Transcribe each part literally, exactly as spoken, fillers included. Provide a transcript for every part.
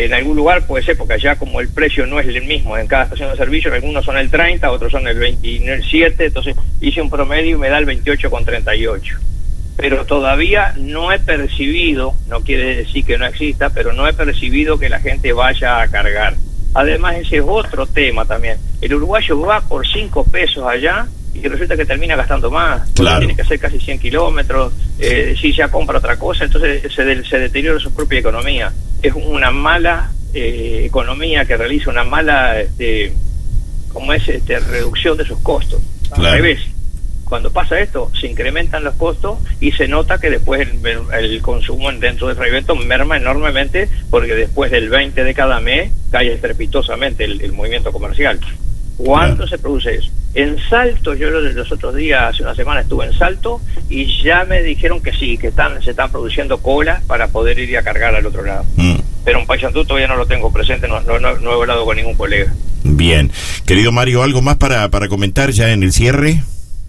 Eh, en algún lugar puede ser, porque allá como el precio no es el mismo en cada estación de servicio, en algunos son el treinta, otros son el veintisiete, entonces hice un promedio y me da el veintiocho con treinta y ocho. Pero todavía no he percibido, no quiere decir que no exista, pero no he percibido que la gente vaya a cargar. Además, ese es otro tema también. El uruguayo va por cinco pesos allá y resulta que termina gastando más. Claro. Tiene que hacer casi cien kilómetros, eh, si ya compra otra cosa, entonces se, de, se deteriora su propia economía. Es una mala eh, economía que realiza una mala, este, como es, este, reducción de sus costos. Al Claro. revés. Cuando pasa esto, se incrementan los costos y se nota que después el, el consumo dentro del fragmento merma enormemente, porque después del veinte de cada mes cae estrepitosamente el, el movimiento comercial. ¿Cuándo Claro. se produce eso? En Salto, yo los, los otros días, hace una semana estuve en Salto y ya me dijeron que sí, que están se están produciendo colas para poder ir a cargar al otro lado. Mm. Pero en Paysandú todavía no lo tengo presente, no, no, no, no he hablado con ningún colega. Bien. Querido Mario, ¿algo más para, para comentar ya en el cierre?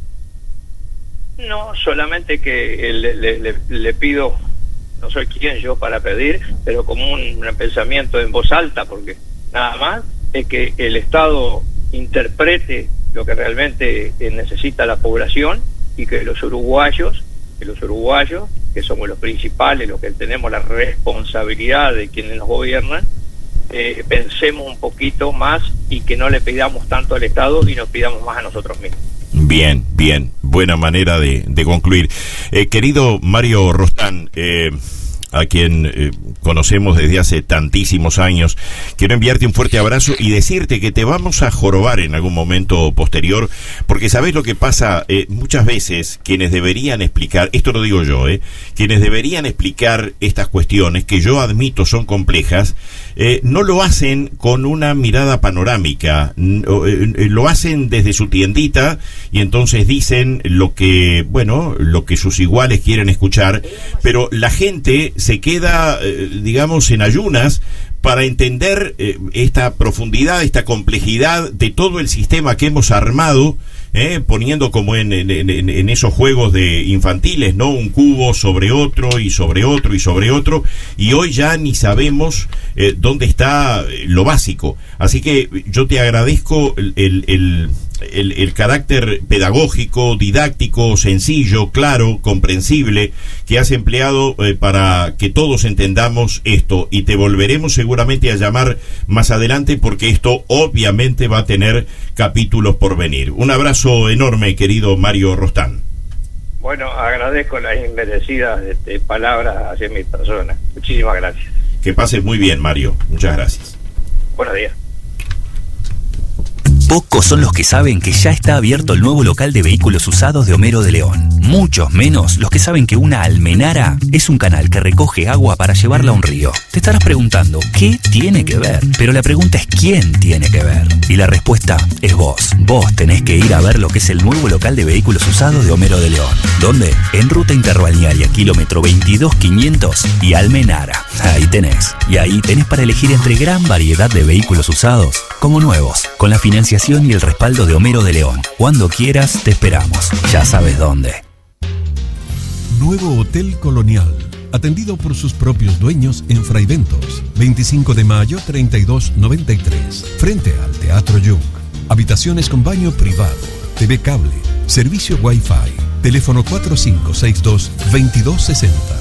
No, solamente que le, le, le, le pido, no soy quien yo para pedir, pero como un, un pensamiento en voz alta, porque nada más es que el Estado interprete lo que realmente eh, necesita la población y que los uruguayos, que los uruguayos, que somos los principales, los que tenemos la responsabilidad de quienes nos gobiernan, eh, pensemos un poquito más y que no le pidamos tanto al Estado y nos pidamos más a nosotros mismos. Bien, bien, buena manera de, de concluir. Eh, querido Mario Rostán, eh, a quien eh, conocemos desde hace tantísimos años, quiero enviarte un fuerte abrazo y decirte que te vamos a jorobar en algún momento posterior, porque sabés lo que pasa, eh, muchas veces quienes deberían explicar, esto lo digo yo, eh, quienes deberían explicar estas cuestiones, que yo admito son complejas, eh, no lo hacen con una mirada panorámica, no, eh, lo hacen desde su tiendita y entonces dicen lo que, bueno, lo que sus iguales quieren escuchar, pero la gente se queda, eh, digamos, en ayunas para entender eh, esta profundidad, esta complejidad de todo el sistema que hemos armado, eh, poniendo como en, en, en, en esos juegos de infantiles, ¿no? Un cubo sobre otro y sobre otro y sobre otro, y hoy ya ni sabemos eh, dónde está lo básico. Así que yo te agradezco el, el, el El, el carácter pedagógico, didáctico, sencillo, claro, comprensible que has empleado eh, para que todos entendamos esto, y te volveremos seguramente a llamar más adelante porque esto obviamente va a tener capítulos por venir. Un abrazo enorme, querido Mario Rostán. Bueno, agradezco las inmerecidas este, palabras hacia mi persona. Muchísimas gracias. Que pases muy bien, Mario. Muchas gracias. Buenos días. Pocos son los que saben que ya está abierto el nuevo local de vehículos usados de Homero de León. Muchos menos los que saben que una almenara es un canal que recoge agua para llevarla a un río. Te estarás preguntando, ¿qué tiene que ver? Pero la pregunta es ¿quién tiene que ver? Y la respuesta es vos. Vos tenés que ir a ver lo que es el nuevo local de vehículos usados de Homero de León. ¿Dónde? En Ruta Interbalnearia, kilómetro veintidós quinientos y Almenara. Ahí tenés. Y ahí tenés para elegir entre gran variedad de vehículos usados como nuevos, con la financiación y el respaldo de Homero de León. Cuando quieras, te esperamos. Ya sabes dónde. Nuevo Hotel Colonial, atendido por sus propios dueños en Fraiventos, veinticinco de mayo treinta y dos noventa y tres, frente al Teatro Jung. Habitaciones con baño privado, T V cable, servicio Wi-Fi, teléfono cuatro cinco seis dos, veintidós sesenta.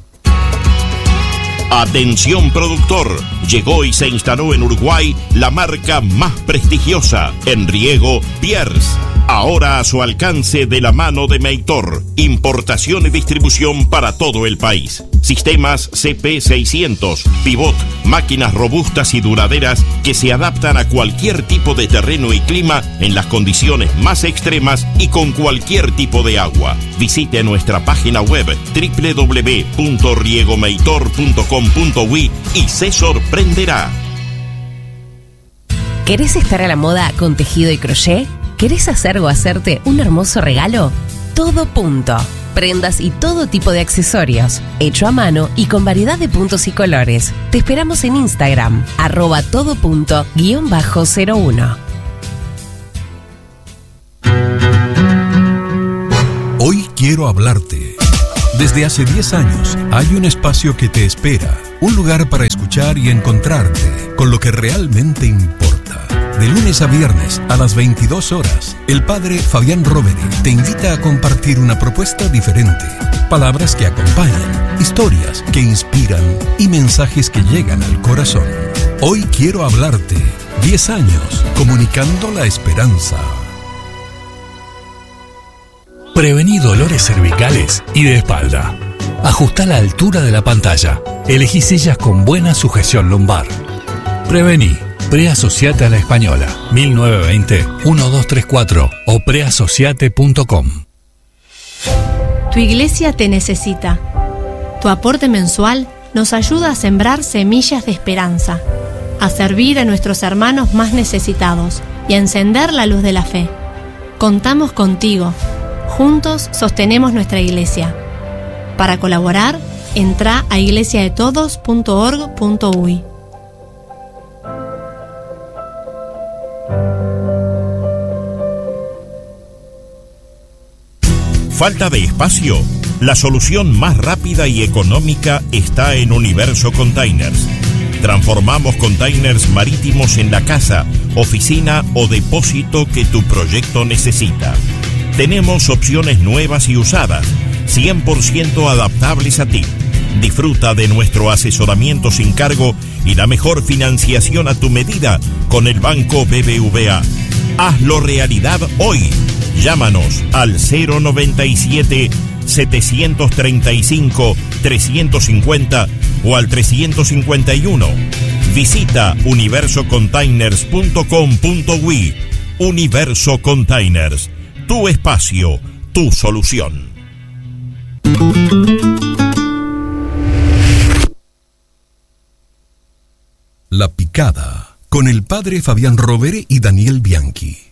Atención productor, llegó y se instaló en Uruguay la marca más prestigiosa en riego, Pierce. Ahora a su alcance de la mano de Meitor. Importación y distribución para todo el país. Sistemas C P seiscientos, pivot, máquinas robustas y duraderas que se adaptan a cualquier tipo de terreno y clima en las condiciones más extremas y con cualquier tipo de agua. Visite nuestra página web doble u doble u doble u punto riegomeitor punto com punto uy y se sorprenderá. ¿Querés estar a la moda con tejido y crochet? ¿Querés hacer o hacerte un hermoso regalo? Todo Punto. Prendas y todo tipo de accesorios, hecho a mano y con variedad de puntos y colores. Te esperamos en Instagram, arroba todo punto guión bajo cero uno. Hoy quiero hablarte. Desde hace diez años hay un espacio que te espera Un lugar para escuchar y encontrarte con lo que realmente importa. De lunes a viernes a las veintidós horas, el padre Fabián Roveri te invita a compartir una propuesta diferente. Palabras que acompañan, historias que inspiran y mensajes que llegan al corazón. Hoy quiero hablarte. diez años comunicando la esperanza. Prevení dolores cervicales y de espalda. Ajustá la altura de la pantalla. Elegí sillas con buena sujeción lumbar. Prevení. Preasociate a la Española. mil novecientos veinte, doce treinta y cuatro o preasociate punto com. Tu iglesia te necesita. Tu aporte mensual nos ayuda a sembrar semillas de esperanza, a servir a nuestros hermanos más necesitados y a encender la luz de la fe. Contamos contigo. Juntos sostenemos nuestra iglesia. Para colaborar, entra a iglesia de todos punto org punto uy. ¿Falta de espacio? La solución más rápida y económica está en Universo Containers. Transformamos containers marítimos en la casa, oficina o depósito que tu proyecto necesita. Tenemos opciones nuevas y usadas, cien por ciento adaptables a ti. Disfruta de nuestro asesoramiento sin cargo y la mejor financiación a tu medida con el Banco B B V A. Hazlo realidad hoy. Llámanos al cero noventa y siete, setecientos treinta y cinco, trescientos cincuenta o al trescientos cincuenta y uno. Visita universo containers punto com punto uy. Universo Containers. Tu espacio, tu solución. La Picada, con el padre Fabián Roveri y Daniel Bianchi.